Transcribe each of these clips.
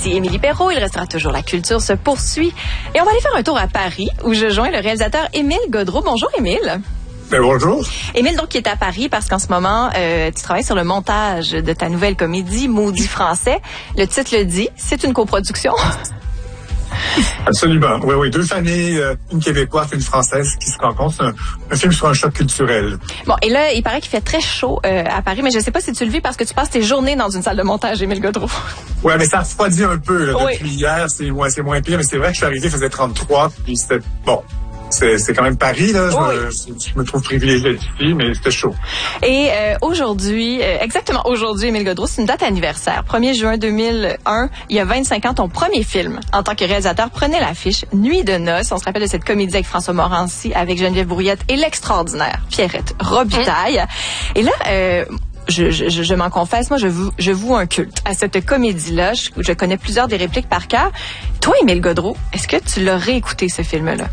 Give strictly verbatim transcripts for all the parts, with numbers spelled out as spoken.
Ici Émilie Perrault, il restera toujours la culture se poursuit. Et on va aller faire un tour à Paris où je joins le réalisateur Émile Gaudreault. Bonjour Émile. Ben, bonjour. Émile, donc, qui est à Paris parce qu'en ce moment, euh, tu travailles sur le montage de ta nouvelle comédie Maudit français. Le titre le dit, c'est une coproduction. Absolument. Oui, oui. Deux familles, euh, une québécoise et une française qui se rencontrent. C'est un, un film sur un choc culturel. Bon, et là, il paraît qu'il fait très chaud euh, à Paris, mais je ne sais pas si tu le vis parce que tu passes tes journées dans une salle de montage, Émile Gaudreault. Oui, mais ça refroidit un peu. Là, oui. Depuis hier, c'est ouais, c'est moins pire, mais c'est vrai que je suis arrivé, il faisait trente-trois, puis c'était bon. C'est, c'est quand même Paris, là. Je, oui. me, je me trouve privilégié ici, mais c'était chaud. Et euh, aujourd'hui, euh, exactement aujourd'hui, Émile Gaudreault, c'est une date anniversaire. premier juin deux mille un, il y a vingt-cinq ans, ton premier film en tant que réalisateur prenait l'affiche Nuit de noces. On se rappelle de cette comédie avec François Morancy, avec Geneviève Brouillette et l'extraordinaire Pierrette Robitaille. Hein? Et là, euh, Je, je, je m'en confesse, moi, je voue, je voue un culte à cette comédie-là. Je, je connais plusieurs des répliques par cœur. Toi, Émile Gaudreault, est-ce que tu l'as réécouté, ce film-là?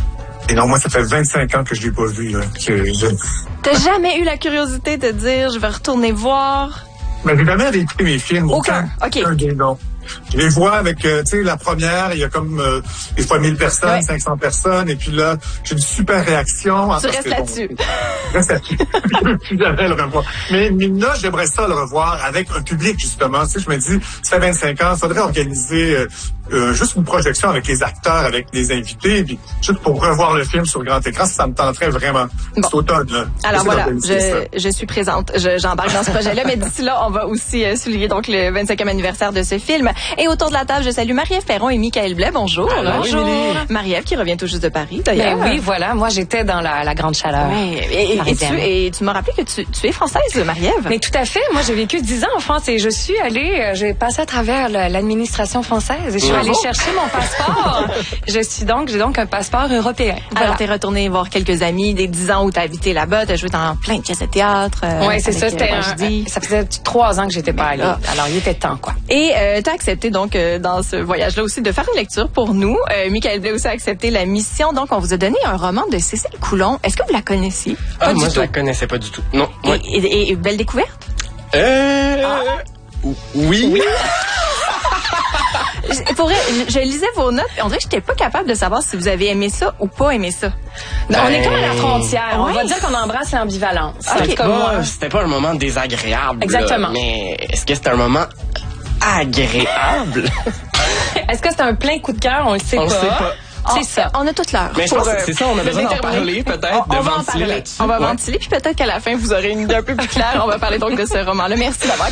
Et non, moi, ça fait vingt-cinq ans que je l'ai pas vu. Là. Je, je... T'as jamais eu la curiosité de dire, je vais retourner voir? Mais j'ai jamais réécouté mes films. Aucun, OK. Aucun des noms. Je les vois avec, euh, tu sais, la première, il y a comme euh, des fois mille personnes, ouais. cinq cents personnes, et puis là, j'ai une super réaction. Tu restes là-dessus. Je reste là-dessus. Je ne veux plus jamais le revoir. Mais, mais là, j'aimerais ça le revoir avec un public, justement. Tu sais, je me dis, ça fait vingt-cinq ans, il faudrait organiser euh, euh, juste une projection avec les acteurs, avec les invités, puis juste pour revoir le film sur grand écran, ça me tenterait vraiment. Bon. C'est automne, là. Alors voilà, je, je suis présente. Je, j'embarque dans ce projet-là, mais d'ici là, on va aussi euh, souligner donc le vingt-cinquième anniversaire de ce film. Et autour de la table, je salue Marie-Ève Perron et Michael Blais. Bonjour. Alors, bonjour. Marie-Ève qui revient tout juste de Paris, d'ailleurs. Ben oui, voilà. Moi, j'étais dans la, la grande chaleur. Oui. Et, et, et tu, et tu m'as rappelé que tu, tu es française, Marie-Ève. Mais tout à fait. Moi, j'ai vécu dix ans en France et je suis allée, j'ai passé à travers l'administration française et je suis allée chercher mon passeport. je suis donc, j'ai donc un passeport européen. Voilà. Alors, t'es retournée voir quelques amis des dix ans où t'as habité là-bas, t'as joué dans plein de pièces de théâtre. Euh, oui, c'est ça. C'était un, ça faisait trois ans que j'étais pas allée. Ah. Alors, il était temps, quoi. Et euh, t'as accepté donc euh, dans ce voyage-là aussi de faire une lecture pour nous. Euh, Michael Blais aussi a accepté la mission. Donc, on vous a donné un roman de Cécile Coulon. Est-ce que vous la connaissiez? Ah, pas moi, du je tout. la connaissais pas du tout. Non. Et, Ouais. et, et, et belle découverte? Euh... Ah. Oui. Oui. Pour vrai, je, je lisais vos notes et on dirait que j'étais pas capable de savoir si vous avez aimé ça ou pas aimé ça. Ben, on est comme à la frontière. Ouais. On va dire qu'on embrasse l'ambivalence. Okay. Pas, c'était pas un moment désagréable. Exactement. Là, mais est-ce que c'était un moment agréable? Est-ce que c'est un plein coup de cœur? On le sait on pas. Le sait pas. C'est ça. On a toute l'heure. Mais je pense que c'est ça, on a besoin d'en parler peut-être, on, de on va ventiler en parler. là-dessus. On va ouais. ventiler, puis peut-être qu'à la fin, vous aurez une idée un peu plus claire. On va parler donc de ce roman-là. Merci d'avoir